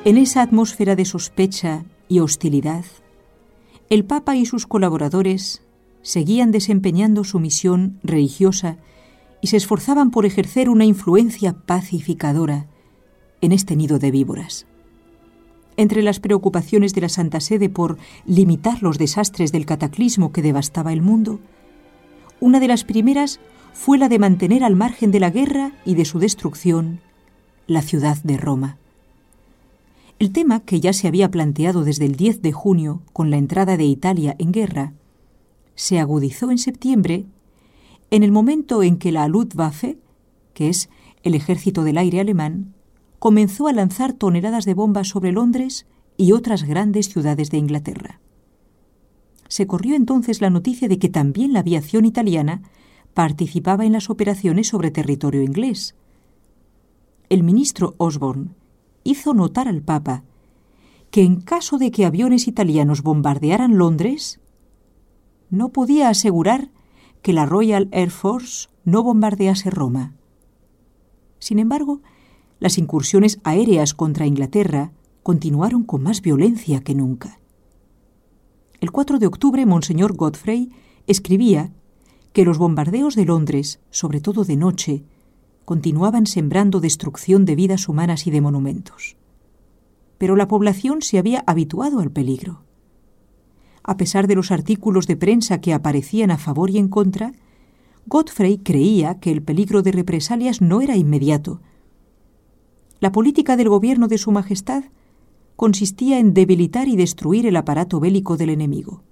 En esa atmósfera de sospecha y hostilidad, el Papa y sus colaboradores seguían desempeñando su misión religiosa y se esforzaban por ejercer una influencia pacificadora en este nido de víboras. Entre las preocupaciones de la Santa Sede por limitar los desastres del cataclismo que devastaba el mundo, una de las primeras fue la de mantener al margen de la guerra y de su destrucción la ciudad de Roma. El tema, que ya se había planteado desde el 10 de junio con la entrada de Italia en guerra, se agudizó en septiembre, en el momento en que la Luftwaffe, que es el ejército del aire alemán, comenzó a lanzar toneladas de bombas sobre Londres y otras grandes ciudades de Inglaterra. Se corrió entonces la noticia de que también la aviación italiana participaba en las operaciones sobre territorio inglés. El ministro Osborne hizo notar al Papa que en caso de que aviones italianos bombardearan Londres, no podía asegurar que la Royal Air Force no bombardease Roma. Sin embargo, las incursiones aéreas contra Inglaterra continuaron con más violencia que nunca. El 4 de octubre, Monseñor Godfrey escribía que los bombardeos de Londres, sobre todo de noche, continuaban sembrando destrucción de vidas humanas y de monumentos. Pero la población se había habituado al peligro. A pesar de los artículos de prensa que aparecían a favor y en contra, Godfrey creía que el peligro de represalias no era inmediato. La política del gobierno de Su Majestad consistía en debilitar y destruir el aparato bélico del enemigo.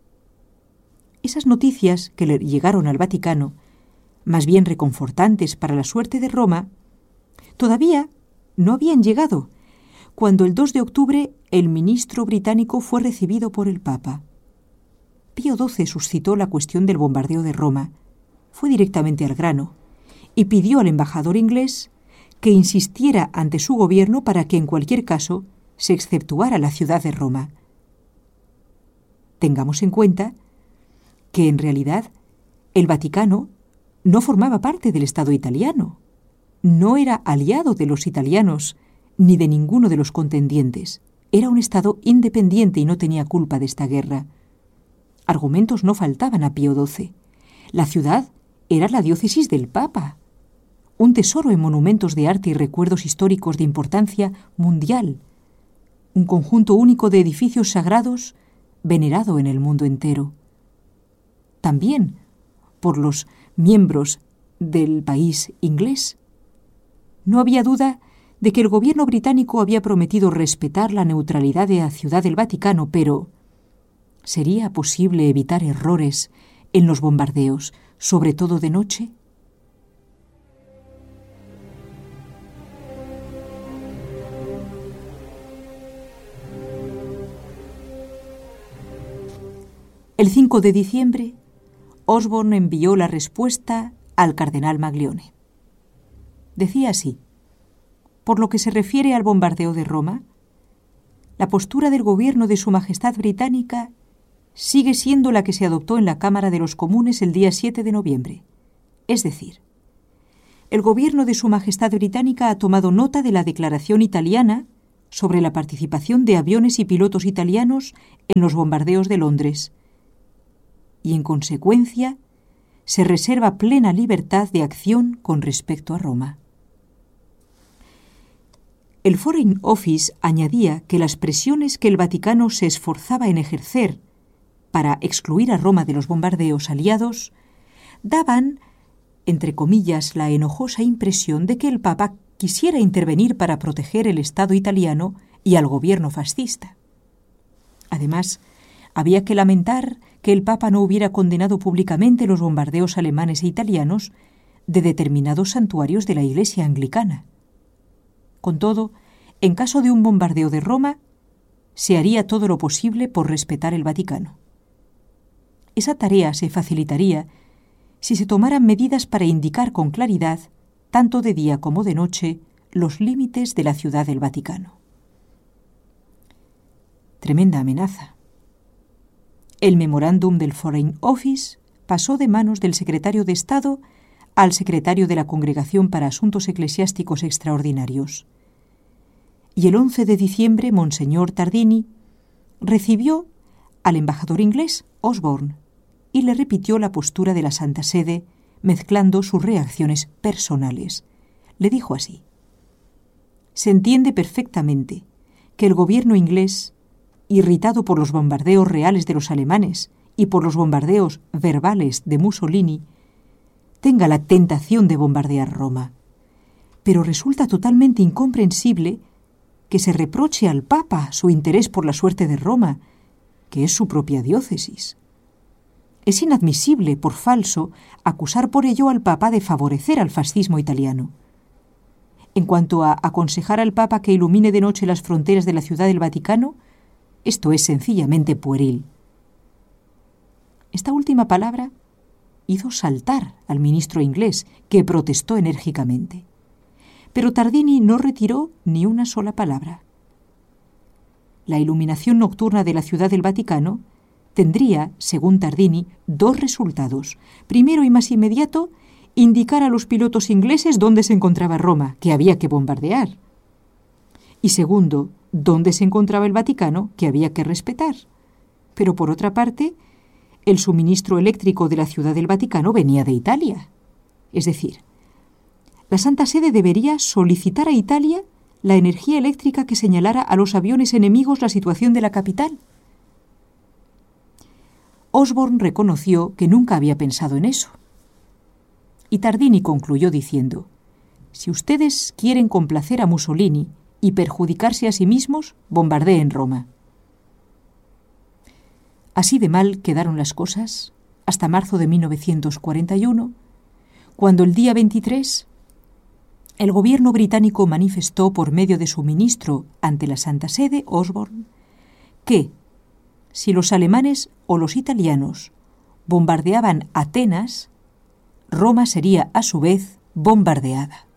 Esas noticias que le llegaron al Vaticano, más bien reconfortantes para la suerte de Roma, todavía no habían llegado cuando el 2 de octubre el ministro británico fue recibido por el Papa. Pío XII suscitó la cuestión del bombardeo de Roma, fue directamente al grano y pidió al embajador inglés que insistiera ante su gobierno para que en cualquier caso se exceptuara la ciudad de Roma. Tengamos en cuenta que en realidad el Vaticano no formaba parte del Estado italiano, no era aliado de los italianos ni de ninguno de los contendientes. Era un Estado independiente y no tenía culpa de esta guerra. Argumentos no faltaban a Pío XII. La ciudad era la diócesis del Papa, un tesoro en monumentos de arte y recuerdos históricos de importancia mundial, un conjunto único de edificios sagrados venerado en el mundo entero. También por los miembros del país inglés. No había duda de que el gobierno británico había prometido respetar la neutralidad de la Ciudad del Vaticano, pero ¿sería posible evitar errores en los bombardeos, sobre todo de noche? El 5 de diciembre, Osborne envió la respuesta al cardenal Maglione. Decía así: por lo que se refiere al bombardeo de Roma, la postura del gobierno de Su Majestad Británica sigue siendo la que se adoptó en la Cámara de los Comunes el día 7 de noviembre. Es decir, el gobierno de Su Majestad Británica ha tomado nota de la declaración italiana sobre la participación de aviones y pilotos italianos en los bombardeos de Londres, y en consecuencia se reserva plena libertad de acción con respecto a Roma. El Foreign Office añadía que las presiones que el Vaticano se esforzaba en ejercer para excluir a Roma de los bombardeos aliados daban, entre comillas, la enojosa impresión de que el Papa quisiera intervenir para proteger el Estado italiano y al gobierno fascista. Además, había que lamentar que el Papa no hubiera condenado públicamente los bombardeos alemanes e italianos de determinados santuarios de la Iglesia anglicana. Con todo, en caso de un bombardeo de Roma, se haría todo lo posible por respetar el Vaticano. Esa tarea se facilitaría si se tomaran medidas para indicar con claridad, tanto de día como de noche, los límites de la Ciudad del Vaticano. Tremenda amenaza. El memorándum del Foreign Office pasó de manos del secretario de Estado al secretario de la Congregación para Asuntos Eclesiásticos Extraordinarios. y el 11 de diciembre Monseñor Tardini recibió al embajador inglés Osborne y le repitió la postura de la Santa Sede, mezclando sus reacciones personales. Le dijo así: se entiende perfectamente que el gobierno inglés, irritado por los bombardeos reales de los alemanes y por los bombardeos verbales de Mussolini, tenga la tentación de bombardear Roma. Pero resulta totalmente incomprensible que se reproche al Papa su interés por la suerte de Roma, que es su propia diócesis. Es inadmisible, por falso, acusar por ello al Papa de favorecer al fascismo italiano. En cuanto a aconsejar al Papa que ilumine de noche las fronteras de la Ciudad del Vaticano, esto es sencillamente pueril. Esta última palabra hizo saltar al ministro inglés, que protestó enérgicamente. Pero Tardini no retiró ni una sola palabra. La iluminación nocturna de la Ciudad del Vaticano tendría, según Tardini, dos resultados. Primero y más inmediato, indicar a los pilotos ingleses dónde se encontraba Roma, que había que bombardear. Y segundo, dónde se encontraba el Vaticano, que había que respetar. Pero por otra parte, el suministro eléctrico de la Ciudad del Vaticano venía de Italia. Es decir, la Santa Sede debería solicitar a Italia la energía eléctrica que señalara a los aviones enemigos la situación de la capital. Osborne reconoció que nunca había pensado en eso. Y Tardini concluyó diciendo: si ustedes quieren complacer a Mussolini y perjudicarse a sí mismos, bombardeen Roma. Así de mal quedaron las cosas hasta marzo de 1941, cuando el día 23 el gobierno británico manifestó por medio de su ministro ante la Santa Sede, Osborne, que si los alemanes o los italianos bombardeaban Atenas, Roma sería a su vez bombardeada.